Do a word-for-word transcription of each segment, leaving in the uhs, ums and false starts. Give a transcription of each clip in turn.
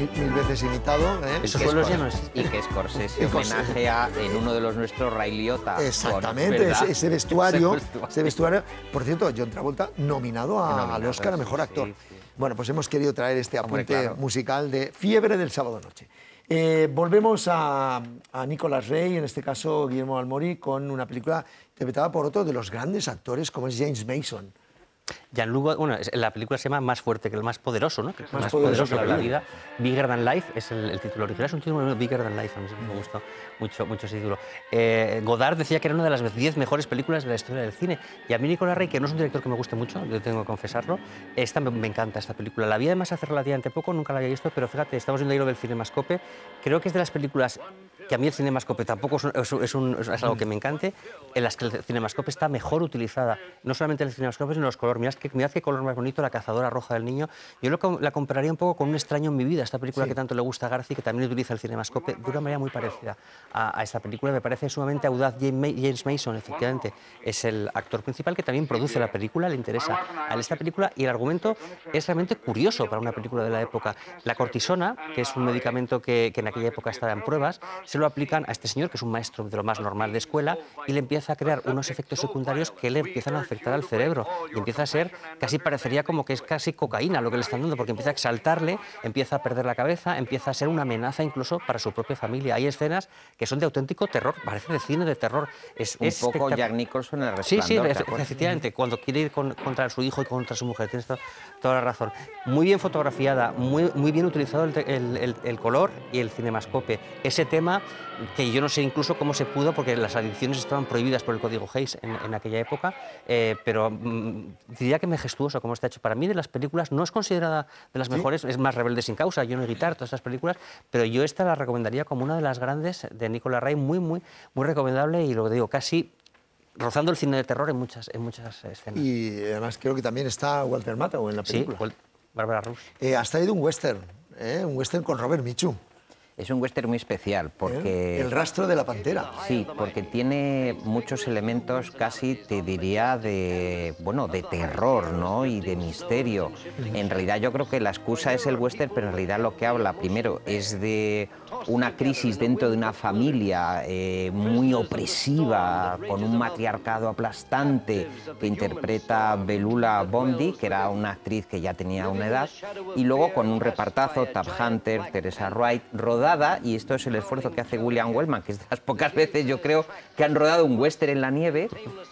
mil, mil veces imitado. ¿eh? Esos suelos ya no existen. Y que Scorsese homenajea en uno de los nuestros Ray Liotta. Exactamente, con, ese, ese, vestuario, ese vestuario. ese vestuario. Por cierto, John Travolta nominado, a, Nominado, al Oscar a Mejor Actor. sí, sí. Bueno, pues hemos querido traer este apunte Hombre, claro. musical de Fiebre del sábado noche. Eh, volvemos a, a Nicolas Ray, en este caso Guillermo del Mori, con una película interpretada por otro de los grandes actores como es James Mason. Gianluca, bueno, es- la película se llama Más fuerte que el más poderoso, ¿no? Que es Más más, poderoso poderoso que que la la vida. Bigger Than Life es el, el título original. Es un título muy bueno, Bigger Than Life, a mí siempre me gustó mucho, mucho ese título. Eh, Godard decía que era una de las diez mejores películas de la historia del cine. Y a mí Nicolas Ray, que no es un director que me guste mucho, yo tengo que confesarlo, esta me, me encanta, esta película. La vi además hace relativamente poco, nunca la había visto, pero fíjate, estamos viendo el hilo del Cinemascope. Creo que es de las películas que a mí el Cinemascope tampoco es, un- es un- es un- es algo que me encante, en las que el Cinemascope está mejor utilizada. No solamente el Cinemascope, sino los colores. Mirad qué, mirad qué color más bonito, La cazadora roja del niño. Yo lo, com- la compararía un poco con Un extraño en mi vida, esta película Sí. que tanto le gusta a Garci, que también utiliza el Cinemascope de una manera muy parecida a, a esta película. Me parece sumamente audaz. James Ma- James Mason, efectivamente, es el actor principal que también produce la película, le interesa a él esta película y el argumento es realmente curioso para una película de la época. La cortisona, que es un medicamento que, que en aquella época estaba en pruebas, se lo aplican a este señor, que es un maestro de lo más normal de escuela, y le empieza a crear unos efectos secundarios que le empiezan a afectar al cerebro. Y empieza a ser, casi parecería como que es casi cocaína lo que le están dando, porque empieza a exaltarle, empieza a perder la cabeza, empieza a ser una amenaza incluso para su propia familia. Hay escenas que son de auténtico terror, parece de cine de terror. Es, Un es poco espectac- Jack Nicholson en El Sí, sí, Resplandor, ¿te efe- acuerdas? efectivamente, cuando quiere ir con- contra su hijo y contra su mujer, tienes to- toda la razón. Muy bien fotografiada, muy, muy bien utilizado el, te- el- el- el color y el cinemascope. Ese tema que yo no sé incluso cómo se pudo, porque las adicciones estaban prohibidas por el Código Hays en, en aquella época, eh, pero mm, diría que majestuoso como está hecho. Para mí, de las películas, no es considerada de las mejores, es más Rebelde sin causa, Yo no he guitar, todas estas películas, pero yo esta la recomendaría como una de las grandes de Nicolas Ray, muy, muy, muy recomendable y lo digo, casi rozando el cine de terror en muchas, en muchas escenas. Y además creo que también está Walter Matthau en la Sí, película. Wal- Bárbara Rush. Eh, has traído un western, ¿eh? Un western con Robert Mitchum. Es un western muy especial porque... ¿eh? El rastro de la pantera. Sí, porque tiene muchos elementos casi, te diría, de, bueno, de terror, ¿no? Y de misterio. En realidad yo creo que la excusa es el western, pero en realidad lo que habla primero es de una crisis dentro de una familia eh, muy opresiva, con un matriarcado aplastante que interpreta Beulah Bondi, que era una actriz que ya tenía una edad, y luego con un repartazo, Tab Hunter, Teresa Wright, rodada, y esto es el esfuerzo que hace William Wellman, que es de las pocas veces yo creo que han rodado un western en la nieve.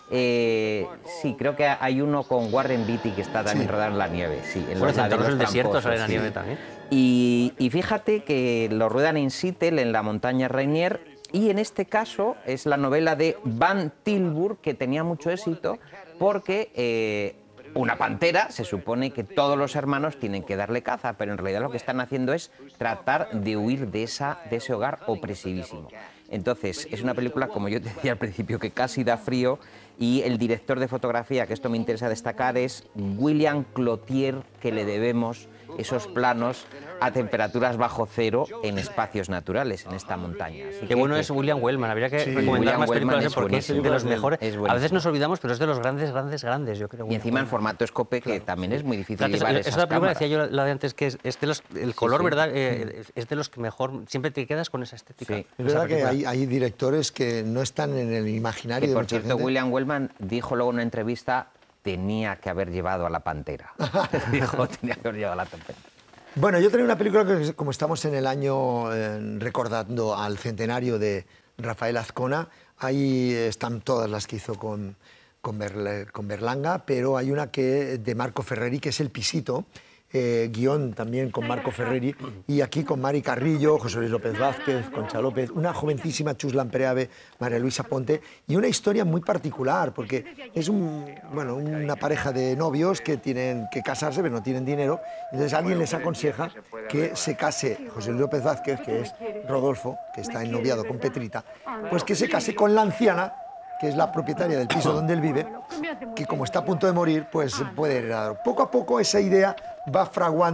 Eh, sí, creo que hay uno con Warren Beatty que está también Sí. rodado en la nieve, sí. En Bueno, los lados Centauros del Desierto tramposos, sale en la sí. nieve también. Y, y fíjate que lo ruedan en Seattle, en la montaña Rainier, y en este caso es la novela de Van Tilburg, que tenía mucho éxito, porque eh, una pantera, se supone que todos los hermanos tienen que darle caza, pero en realidad lo que están haciendo es tratar de huir de, esa, de ese hogar opresivísimo. Entonces, es una película, como yo te decía al principio, que casi da frío, y el director de fotografía, que esto me interesa destacar, es William Cloutier, que le debemos esos planos a temperaturas bajo cero en espacios naturales, en esta montaña. Así Qué que- bueno que- es William Wellman, habría que Sí, recomendar William más Wellman películas es de porque es de buenísimo. los mejores. Es A buenísimo. veces nos olvidamos, pero es de los grandes, grandes, grandes, yo creo. Y encima en formato escope, que también es muy difícil Fíjate, llevar esa esas película, cámaras. decía yo la de antes, que es, es de los, el color, sí. ¿verdad? Eh, es- es de los que mejor, siempre te quedas con esa estética. Sí. Es Esa verdad que película. hay, hay directores que no están en el imaginario Que de por mucha cierto, gente. William Wellman dijo luego en una entrevista, tenía que haber llevado a la pantera. Dijo, tenía que haber llevado a la pantera. Bueno, yo tenía una película que, como estamos en el año eh, recordando al centenario de Rafael Azcona, ahí están todas las que hizo con, con, Berle- con Berlanga, pero hay una que de Marco Ferreri, que es El Pisito, eh, guión también con Marco Ferreri, y aquí con Mari Carrillo, José Luis López Vázquez, Concha López, una jovencísima Chuslan Preave, María Luisa Ponte, y una historia muy particular, porque es un, bueno, una pareja de novios que tienen que casarse, pero no tienen dinero, entonces alguien les aconseja que se case José Luis López Vázquez, que es Rodolfo, que está ennoviado con Petrita, pues que se case con la anciana, que es la propietaria del piso donde él vive, que como está a punto de morir, pues puede heredar. Poco a poco esa idea va fraguando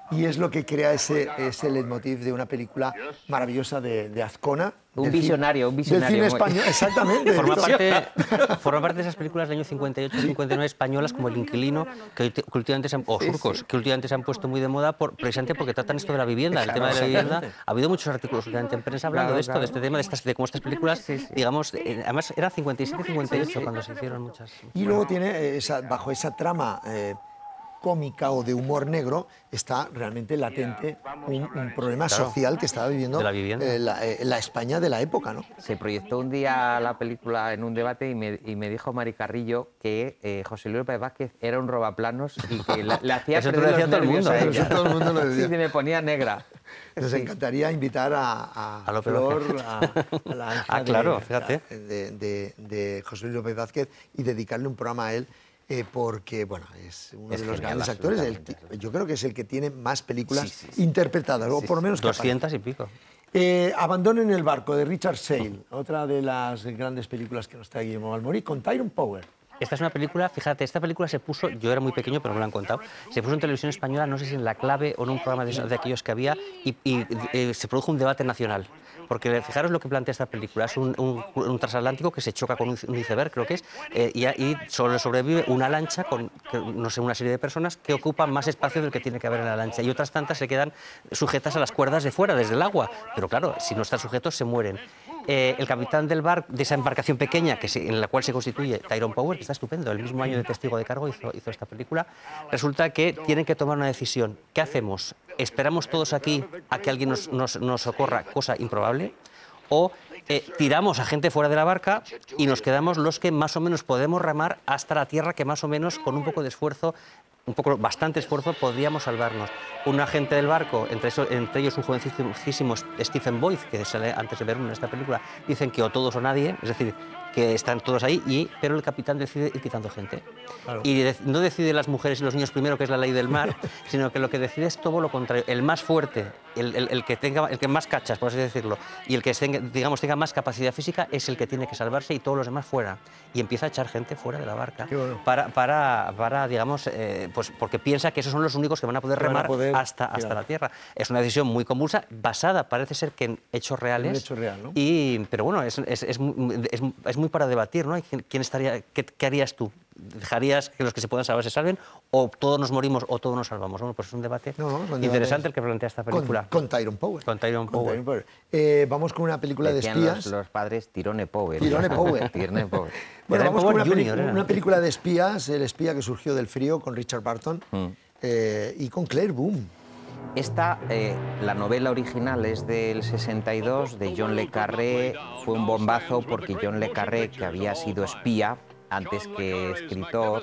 y es lo que crea ese, ese leitmotiv de una película maravillosa de, de Azcona. Un visionario, un visionario. Del cine español, exactamente. Forma parte, forma parte de esas películas del año cincuenta y ocho cincuenta y nueve españolas como El Inquilino, que, que últimamente se han, o Surcos, que últimamente se han puesto muy de moda por, precisamente porque tratan esto de la vivienda, el tema de la vivienda. Ha habido muchos artículos últimamente en prensa hablando Claro, de esto, claro. de este tema, de, estas, de cómo estas películas, sí, sí. digamos, eh, además era cincuenta y siete cincuenta y ocho cuando se hicieron muchas. Y luego tiene, esa, bajo esa trama eh, cómica o de humor negro, está realmente latente un, un problema Claro. social que estaba viviendo De la vivienda. eh, la, eh, la España de la época, ¿no? Se proyectó un día la película en un debate y me, y me dijo Mari Carrillo que eh, José Luis López Vázquez era un robaplanos y que la- le hacía Eso te lo perder decía los todo el nervios mundo, a ¿eh? ella. Eso todo el mundo lo decía. Sí, se me ponía negra. Nos encantaría invitar a, a, A López Flor, Vázquez. a, a la hija Ah, claro, de, fíjate. de, de- de José Luis López Vázquez y dedicarle un programa a él, eh, porque bueno, es uno Es de los genial, grandes actores. El absolutamente. ti- yo creo que es el que tiene más películas Sí, sí, sí. interpretadas, o por lo menos que doscientas y pico. Eh, Abandonen el barco, de Richard Sale, otra de las grandes películas que nos trae Guillermo Balmori, con Tyrone Power. Esta es una película, fíjate, esta película se puso, yo era muy pequeño, pero me lo han contado, se puso en televisión española, no sé si en La Clave o en un programa de, esos- de aquellos que había, y, y, eh, se produjo un debate nacional. Porque fijaros lo que plantea esta película, es un, un- un transatlántico que se choca con un, un iceberg, creo que es, eh, y, y solo sobrevive una lancha con, que, no sé, una serie de personas que ocupan más espacio del que tiene que haber en la lancha, y otras tantas se quedan sujetas a las cuerdas de fuera, desde el agua, pero claro, si no están sujetos se mueren. Eh, el capitán del bar, de esa embarcación pequeña que se, en la cual se constituye Tyrone Power, que está estupendo, el mismo año de Testigo de Cargo hizo, hizo esta película, resulta que tienen que tomar una decisión. ¿Qué hacemos? ¿Esperamos todos aquí a que alguien nos, nos, nos socorra, cosa improbable? ¿O eh, tiramos a gente fuera de la barca y nos quedamos los que más o menos podemos remar hasta la tierra, que más o menos con un poco de esfuerzo, un poco, bastante esfuerzo, podríamos salvarnos? Un agente del barco, entre, eso, entre ellos un jovencísimo Stephen Boyd, que sale antes de ver en esta película, dicen que o todos o nadie, es decir, que están todos ahí, y, pero el capitán decide ir quitando gente. Claro. Y de, no decide las mujeres y los niños primero, que es la ley del mar, sino que lo que decide es todo lo contrario. El más fuerte, el, el, el que tenga, el que más cachas, por así decirlo, y el que tenga, digamos, tenga más capacidad física es el que tiene que salvarse, y todos los demás fuera. Y empieza a echar gente fuera de la barca. Qué bueno. para, para, para, digamos, eh, pues porque piensa que esos son los únicos que van a poder Que van a remar poder hasta, hasta tirar. la tierra. Es una decisión muy convulsa, basada, parece ser que en hechos reales. En un hecho real, ¿no? Y, pero bueno, es, es, es, muy- es, es muy para debatir, ¿no? ¿Quién, quién estaría, qué, qué harías tú? ¿Dejarías que los que se puedan salvar se salven? ¿O todos nos morimos o todos nos salvamos? Bueno, pues es un debate No, no, un interesante debate el que plantea esta Con, película. con Tyrone Power. Con Tyrone Power. Eh, vamos con una película de Decían espías. los, los padres Tyrone Power. Tyrone Power. Tyrone Power. Bueno, Tyrone vamos Power con una, peli- Junior, era. una película de espías, El espía que surgió del frío, con Richard Barton, Mm. eh, y con Claire Boom. Esta, eh, la novela original es del sesenta y dos, de John le Carré. Fue un bombazo porque John le Carré, que había sido espía antes que escritor,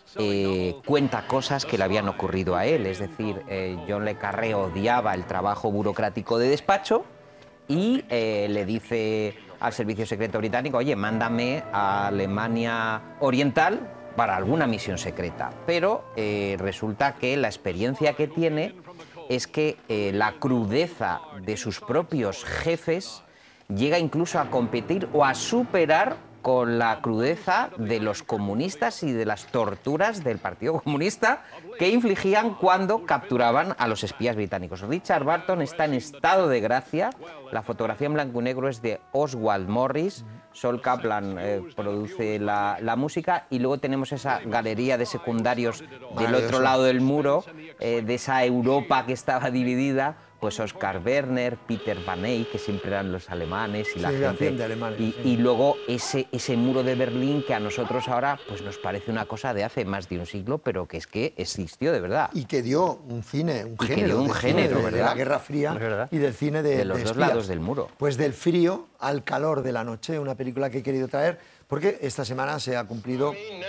eh, cuenta cosas que le habían ocurrido a él. Es decir, eh, John le Carré odiaba el trabajo burocrático de despacho y eh, le dice al servicio secreto británico: oye, mándame a Alemania Oriental para alguna misión secreta. Pero eh, resulta que la experiencia que tiene es que eh, la crudeza de sus propios jefes llega incluso a competir o a superar con la crudeza de los comunistas y de las torturas del Partido Comunista que infligían cuando capturaban a los espías británicos. Richard Barton está en estado de gracia. La fotografía en blanco y negro es de Oswald Morris. Sol Kaplan eh, produce la, la música, y luego tenemos esa galería de secundarios del Maravilloso. otro lado del muro, eh, de esa Europa que estaba dividida. Pues Oscar Werner, Peter Van Eyck, que siempre eran los alemanes y la Sí, gente. hacían de alemanes, y, sí. y luego ese, ese muro de Berlín que a nosotros ahora pues nos parece una cosa de hace más de un siglo, pero que es que existió de verdad. Y que dio un cine, un Y que género. dio un de cine género, de, de ¿verdad? la Guerra Fría Es verdad. y del cine de, De los dos espías. lados del muro. Pues del frío al calor de la noche, una película que he querido traer porque esta semana se ha cumplido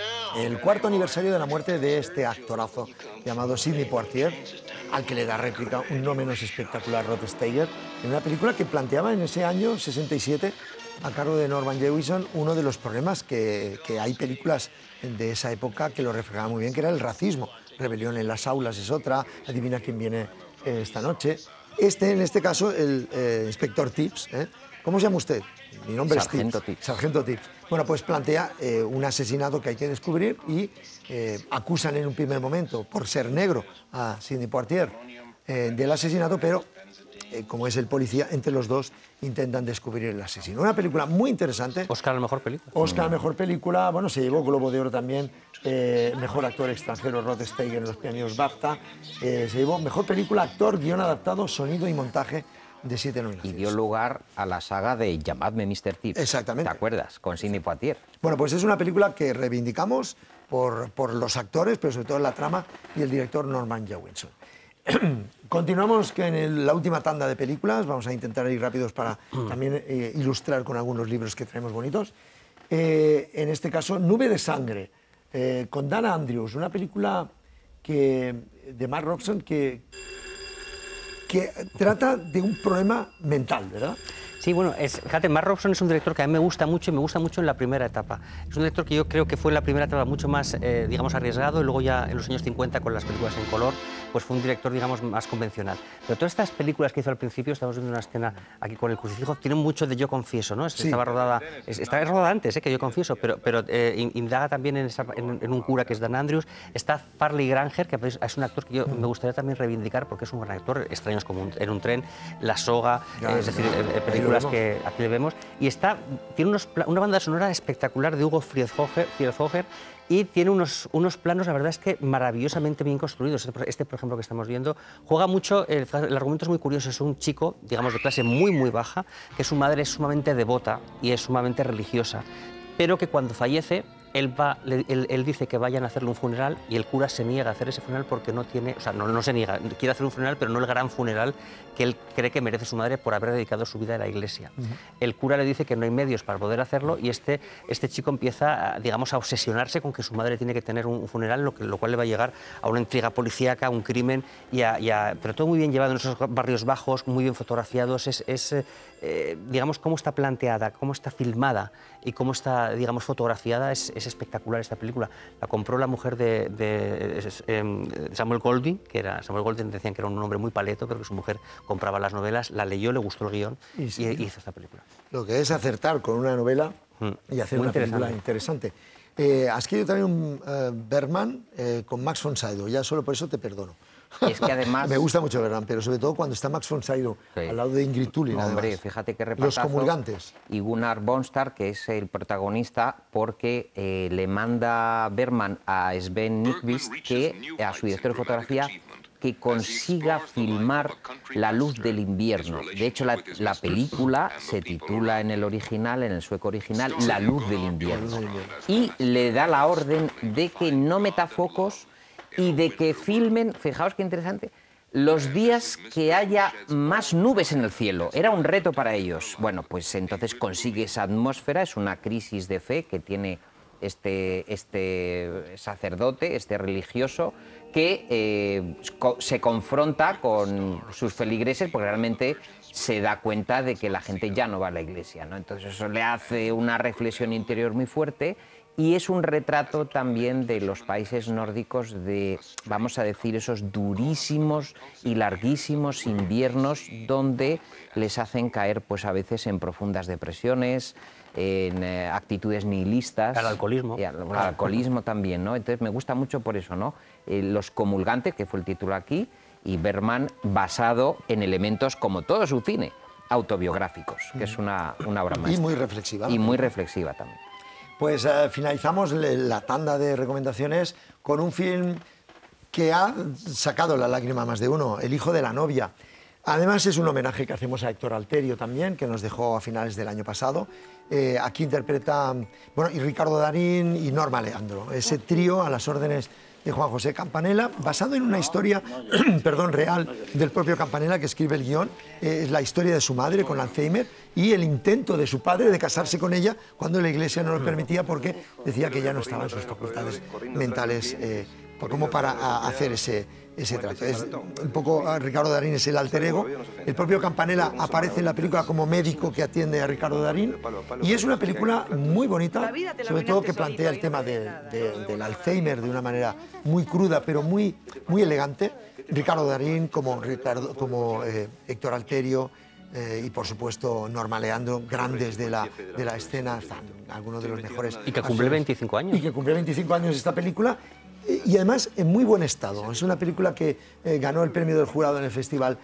el cuarto aniversario de la muerte de este actorazo llamado Sidney Poitier, al que le da réplica un no menos espectacular Rod Steiger, en una película que planteaba en ese año sesenta y siete, a cargo de Norman Jewison, uno de los problemas que, que hay películas de esa época que lo reflejaban muy bien, que era el racismo. Rebelión en las aulas es otra, Adivina quién viene eh, esta noche. Este, en este caso, el eh, inspector Tips, ¿eh? ¿Cómo se llama usted? Mi nombre Sargento es Tips. Tips. Sargento Tips. Bueno, pues plantea eh, un asesinato que hay que descubrir y eh, acusan en un primer momento por ser negro a Sidney Poitier eh, del asesinato, pero eh, como es el policía, entre los dos intentan descubrir el asesino. Una película muy interesante. Oscar a la mejor película. Oscar a mejor película, bueno, se llevó Globo de Oro también, eh, mejor actor extranjero Rod Steiger en los premios BAFTA, eh, se llevó mejor película, actor, guión adaptado, sonido y montaje de siete Y nominaciones. dio lugar a la saga de Llamadme mister Tips. Exactamente. ¿Te acuerdas? Con Sidney Poitier. Bueno, pues es una película que reivindicamos por, por los actores, pero sobre todo la trama y el director Norman Jewison. Continuamos que en el- la última tanda de películas, vamos a intentar ir rápidos para también eh, ilustrar con algunos libros que traemos bonitos. Eh, en este caso, Nube de Sangre, eh, con Dana Andrews, una película que, de Mark Robson que, que trata de un problema mental, ¿verdad? Sí, bueno, es, fíjate, Mark Robson es un director que a mí me gusta mucho y me gusta mucho en la primera etapa. Es un director que yo creo que fue en la primera etapa mucho más, eh, digamos, arriesgado y luego ya en los años cincuenta con las películas en color, pues fue un director, digamos, más convencional. Pero todas estas películas que hizo al principio, estamos viendo una escena aquí con el crucifijo, tienen mucho de Yo confieso, ¿no? Sí. Estaba rodada, es- estaba rodada antes, ¿eh? Que Yo confieso, pero, pero eh, in- indaga también en, esa- en- en un cura que es Dan Andrews. Está Farley Granger, que es un actor que yo me gustaría también reivindicar porque es un gran actor, Extraños como un- en un tren, La soga, Ya, eh, es decir, ya, eh, ahí lo películas vemos. que aquí le vemos. Y está, tiene unos pla- una banda sonora espectacular de Hugo Friedhofer, Friedhofer y tiene unos, unos planos, la verdad es que maravillosamente bien construidos. Este, por- este, por ejemplo, que estamos viendo, juega mucho, el, el argumento es muy curioso, es un chico, digamos, de clase muy, muy baja, que su madre es sumamente devota y es sumamente religiosa, pero que cuando fallece, él, va, le- él, él dice que vayan a hacerle un funeral y el cura se niega a hacer ese funeral porque no tiene, o sea, no, no se niega, quiere hacer un funeral, pero no el gran funeral que él cree que merece su madre por haber dedicado su vida a la iglesia. El cura le dice que no hay medios para poder hacerlo y este, este chico empieza, a, digamos, a obsesionarse con que su madre tiene que tener un, un funeral, lo, que, lo cual le va a llegar a una intriga policíaca, a un crimen, y a, y a- pero todo muy bien llevado en esos barrios bajos, muy bien fotografiados, es, es, eh, digamos, cómo está planteada, cómo está filmada y cómo está, digamos, fotografiada, es, es espectacular esta película. La compró la mujer de, de, es- em, Samuel Goldwyn, que era, Samuel Goldwyn decían que era un hombre muy paleto, pero que su mujer compraba las novelas, la leyó, le gustó el guión Y y, sí. y hizo esta película. Lo que es acertar con una novela Mm. y hacer Muy una película interesante. Eh, has querido también un eh, Bergman eh, con Max von Sydow, ya solo por eso te perdono. Y es que además- Me gusta mucho Bergman, pero sobre todo cuando está Max von Sydow Sí. al lado de Ingrid Tullin. Hombre, además. fíjate qué Los repasazo. comulgantes. Y Gunnar Bonstar, que es el protagonista, porque eh, le manda Bergman a Sven Nykvist, que a su director de fotografía, que consiga filmar La luz del invierno. De hecho, la, la película se titula en el original, en el sueco original, La luz del invierno. Y le da la orden de que no meta focos y de que filmen, fijaos qué interesante, los días que haya más nubes en el cielo. Era un reto para ellos. Bueno, pues entonces consigue esa atmósfera, es una crisis de fe que tiene este, este sacerdote, este religioso, que eh, co- se confronta con sus feligreses porque realmente se da cuenta de que la gente ya no va a la iglesia, ¿no? Entonces eso le hace una reflexión interior muy fuerte. Y es un retrato también de los países nórdicos de, vamos a decir, esos durísimos y larguísimos inviernos donde les hacen caer, pues a veces en profundas depresiones, en eh, actitudes nihilistas. Al alcoholismo. Y al, al alcoholismo también, ¿no? Entonces me gusta mucho por eso, ¿no? Eh, Los comulgantes, que fue el título aquí, y Bergman basado en elementos, como todo su cine, autobiográficos, que es una, una obra Y maestra. muy reflexiva. Y muy reflexiva también. Pues eh, finalizamos le- la tanda de recomendaciones con un film que ha sacado la lágrima a más de uno, El hijo de la novia. Además es un homenaje que hacemos a Héctor Alterio también, que nos dejó a finales del año pasado. Eh, aquí interpreta, bueno, y Ricardo Darín y Norma Leandro, ese trío a las órdenes de Juan José Campanella, basado en una historia, perdón, real del propio Campanella, que escribe el guión. Eh, es la historia de su madre con Alzheimer y el intento de su padre de casarse con ella cuando la iglesia no lo permitía porque decía que ya no estaban sus facultades mentales eh, como para a, hacer ese, ese trato. Es un poco, a Ricardo Darín es el alter ego. El propio Campanella aparece en la película como médico que atiende a Ricardo Darín y es una película muy bonita, sobre todo que plantea el tema de, de, del Alzheimer de una manera muy cruda pero muy, muy elegante. Ricardo Darín como, Ricardo, como eh, Héctor Alterio eh, y por supuesto Norma Leandro, grandes de la, de la escena, están algunos de los mejores. Y que cumple actores. veinticinco años. Y que cumple veinticinco años esta película. y además en muy buen estado. Es una película que eh, ganó el premio del jurado en el festival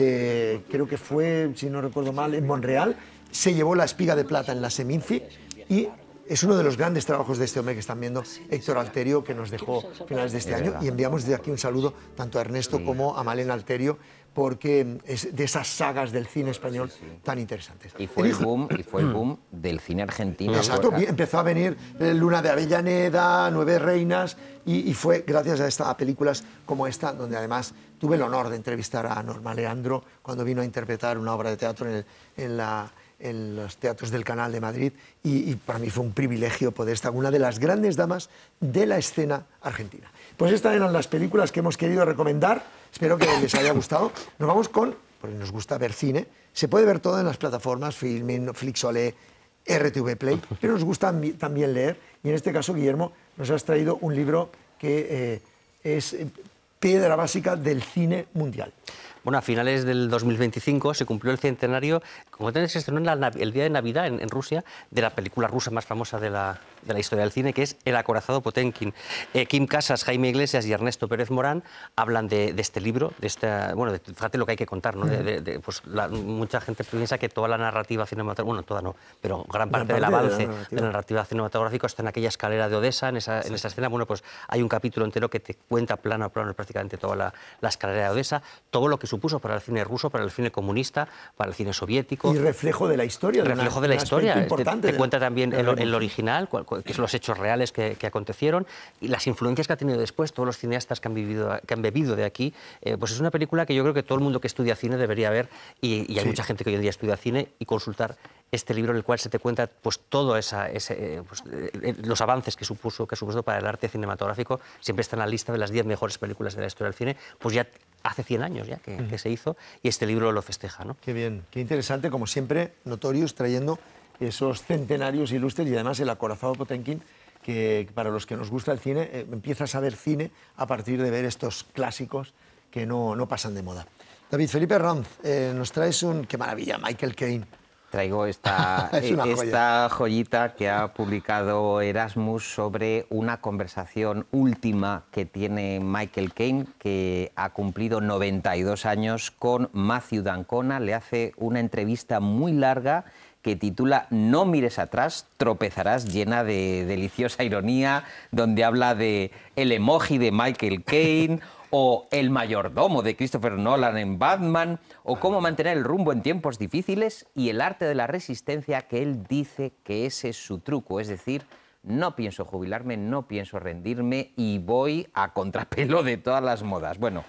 de, creo que fue, si no recuerdo mal, en Montreal. Se llevó la Espiga de Plata en la Seminci y es uno de los grandes trabajos de este hombre que están viendo, Héctor Alterio, que nos dejó a finales de este año. Y enviamos desde aquí un saludo tanto a Ernesto sí. como a Malena Alterio, porque es de esas sagas del cine español sí, sí. tan interesantes. Y fue el, el boom, y fue el boom del cine argentino. Exacto, empezó a venir Luna de Avellaneda, Nueve Reinas, y, y fue gracias a, esta, a películas como esta, donde además tuve el honor de entrevistar a Norma Leandro cuando vino a interpretar una obra de teatro en, el, en la... en los teatros del Canal de Madrid y, y para mí fue un privilegio poder estar con una de las grandes damas de la escena argentina. Pues estas eran las películas que hemos querido recomendar, espero que les haya gustado. Nos vamos con, porque nos gusta ver cine, se puede ver todo en las plataformas, Filmin, Flixolé, R T V Play, pero nos gusta también leer y en este caso, Guillermo, nos has traído un libro que eh, es piedra básica del cine mundial. Bueno, a finales del dos mil veinticinco se cumplió el centenario, como tenéis, se estrenó en la, el día de Navidad en, en Rusia, de la película rusa más famosa de la, de la historia del cine, que es El acorazado Potemkin. Eh, Kim Casas, Jaime Iglesias y Ernesto Pérez Morán hablan de, de este libro, de esta, bueno, de, fíjate lo que hay que contar, ¿no? De, de, de, pues la, mucha gente piensa que toda la narrativa cinematográfica, bueno, toda no, pero gran parte, gran parte del avance de la, narrativa. de la narrativa cinematográfica está en aquella escalera de Odessa, en esa, sí. en esa escena. Bueno, pues hay un capítulo entero que te cuenta plano a plano prácticamente toda la, la escalera de Odessa, todo lo que supuso para el cine ruso, para el cine comunista, para el cine soviético. Y reflejo de la historia. Reflejo de, una, de la historia. Importante te, te cuenta también el, el original, cual, cual, que son los hechos reales que, que acontecieron y las influencias que ha tenido después todos los cineastas que han, vivido, que han bebido de aquí. Eh, pues es una película que yo creo que todo el mundo que estudia cine debería ver y, y hay sí. mucha gente que hoy en día estudia cine y consultar este libro en el cual se te cuenta pues todo esa, ese, pues, eh, los avances que supuso, que supuso para el arte cinematográfico. Siempre está en la lista de las diez mejores películas de la historia del cine, pues ya hace cien años ya que, uh-huh. que se hizo y este libro lo festeja, ¿no? Qué bien, qué interesante, como siempre, Notorious trayendo esos centenarios ilustres y además el acorazado Potemkin, que para los que nos gusta el cine, eh, empiezas a ver cine a partir de ver estos clásicos que no, no pasan de moda. David Felipe Ranz, eh, nos traes un... ¡Qué maravilla! Michael Caine. Traigo esta, esta joyita que ha publicado Erasmus sobre una conversación última que tiene Michael Caine, que ha cumplido noventa y dos años, con Matthew d'Ancona. Le hace una entrevista muy larga que titula No mires atrás, tropezarás, llena de deliciosa ironía, donde habla de el emoji de Michael Caine, o El mayordomo de Christopher Nolan en Batman, o Cómo mantener el rumbo en tiempos difíciles y El arte de la resistencia, que él dice que ese es su truco, es decir, no pienso jubilarme, no pienso rendirme y voy a contrapelo de todas las modas. Bueno,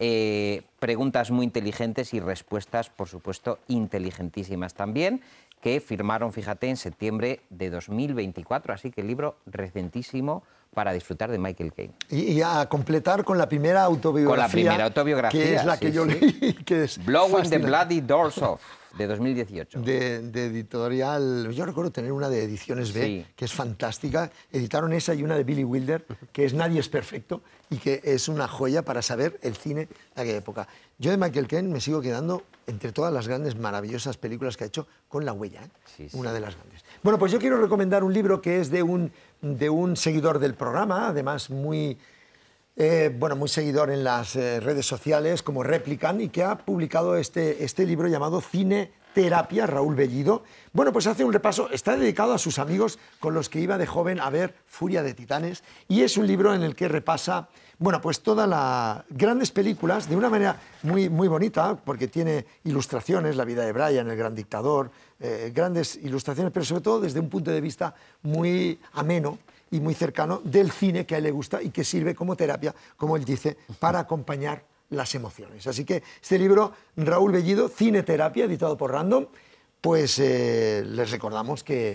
eh, preguntas muy inteligentes y respuestas, por supuesto, inteligentísimas también, que firmaron, fíjate, en septiembre de dos mil veinticuatro, así que el libro recentísimo para disfrutar de Michael Caine. Y, y a completar con la primera autobiografía. Con la primera autobiografía, que es la sí, que yo sí. leí, que es Blowing the Bloody Doors Off, de dos mil dieciocho. De, de editorial, yo recuerdo tener una de Ediciones B, sí. que es fantástica. Editaron esa y una de Billy Wilder, que es Nadie es perfecto, y que es una joya para saber el cine de aquella época. Yo de Michael Caine me sigo quedando entre todas las grandes, maravillosas películas que ha hecho con La huella, ¿eh? sí, sí. una de las grandes. Bueno, pues yo quiero recomendar un libro que es de un, de un seguidor del programa, además muy, eh, bueno, muy seguidor en las eh, redes sociales como Replicant, y que ha publicado este, este libro llamado Cine Terapia, Raúl Bellido. Bueno, pues hace un repaso, está dedicado a sus amigos con los que iba de joven a ver Furia de Titanes, y es un libro en el que repasa, bueno, pues todas las grandes películas de una manera muy, muy bonita, porque tiene ilustraciones, La vida de Brian, El gran dictador, eh, grandes ilustraciones, pero sobre todo desde un punto de vista muy ameno y muy cercano del cine que a él le gusta y que sirve como terapia, como él dice, para acompañar las emociones. Así que este libro, Raúl Bellido, Cine Terapia, editado por Random, pues eh, les recordamos que